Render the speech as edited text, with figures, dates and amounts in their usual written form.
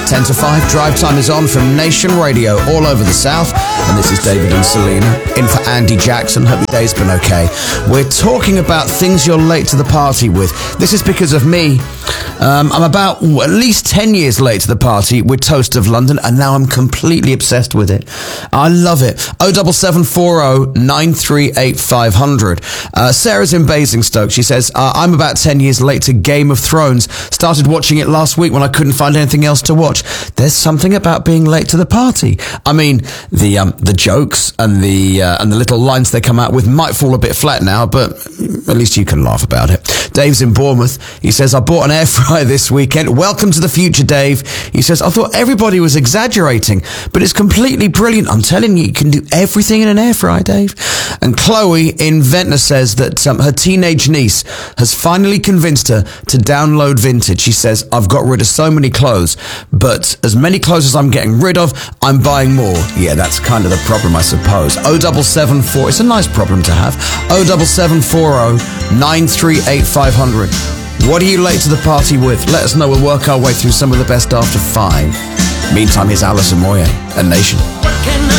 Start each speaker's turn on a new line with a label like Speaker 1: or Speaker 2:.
Speaker 1: 10 to 5, Drive Time is on from Nation Radio all over the South. And this is David and Selena, in for Andy Jackson. Hope your day's been okay. We're talking about things you're late to the party with. This is because of me. I'm about at least 10 years late to the party with Toast of London, and now I'm completely obsessed with it. I love it. 07740 938 500. Sarah's in Basingstoke. She says, I'm about 10 years late to Game of Thrones. Started watching it last week when I couldn't find anything else to watch. There's something about being late to the party. I mean, the jokes and the little lines they come out with might fall a bit flat now, but at least you can laugh about it. Dave's in Bournemouth. He says, I bought an air fryer this weekend. Welcome to the future, Dave. He says, I thought everybody was exaggerating, but it's completely brilliant. I'm telling you, you can do everything in an air fryer, Dave. And Chloe in Ventnor says that her teenage niece has finally convinced her to download Vintage. She says, I've got rid of so many clothes, but as many clothes as I'm getting rid of, I'm buying more. Yeah, that's kind of the problem, I suppose. 0774, it's a nice problem to have. 07740 938 500. What are you late to the party with? Let us know. We'll work our way through some of the best after 5. Meantime, here's Alison Moyet at Nation.